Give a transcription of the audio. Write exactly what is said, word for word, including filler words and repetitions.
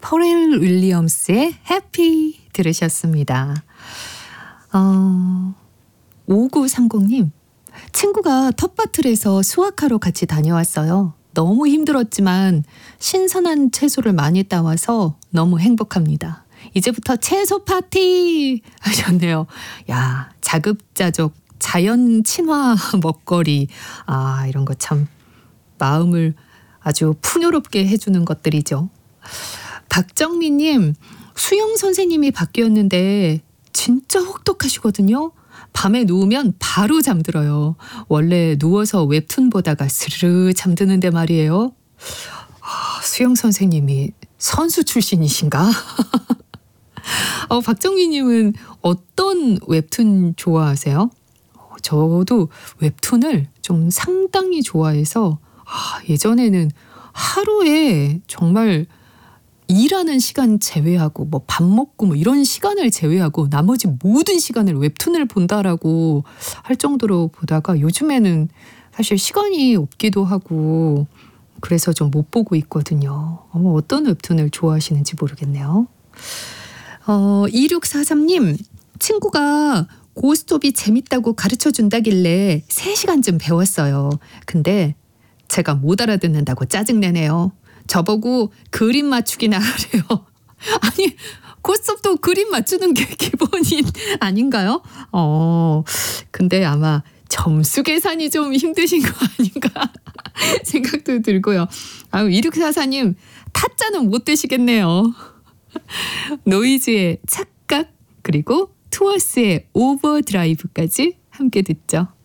퍼렐 윌리엄스의 해피 들으셨습니다. 어, 오구삼공님, 친구가 텃밭을해서 수확하러 같이 다녀왔어요. 너무 힘들었지만 신선한 채소를 많이 따와서 너무 행복합니다. 이제부터 채소 파티 하셨네요. 야, 자급자족 자연 친화 먹거리. 아, 이런 거 참 마음을 아주 풍요롭게 해주는 것들이죠. 박정민님, 수영 선생님이 바뀌었는데 진짜 혹독하시거든요. 밤에 누우면 바로 잠들어요. 원래 누워서 웹툰 보다가 스르르 잠드는데 말이에요. 아, 수영 선생님이 선수 출신이신가? 어, 박정민님은 어떤 웹툰 좋아하세요? 어, 저도 웹툰을 좀 상당히 좋아해서 아, 예전에는 하루에 정말 일하는 시간 제외하고 뭐 밥 먹고 뭐 이런 시간을 제외하고 나머지 모든 시간을 웹툰을 본다라고 할 정도로 보다가 요즘에는 사실 시간이 없기도 하고 그래서 좀 못 보고 있거든요. 어머, 어떤 웹툰을 좋아하시는지 모르겠네요. 어, 이육사삼님, 친구가 고스톱이 재밌다고 가르쳐 준다길래 세 시간쯤 배웠어요. 근데 제가 못 알아듣는다고 짜증내네요. 저보고 그림 맞추기나 하래요. 아니, 고스톱도 그림 맞추는 게 기본이 아닌가요? 어, 근데 아마 점수 계산이 좀 힘드신 거 아닌가 생각도 들고요. 아유, 이육사사님, 타짜는 못 되시겠네요. 노이즈의 착각, 그리고 투어스의 오버드라이브까지 함께 듣죠.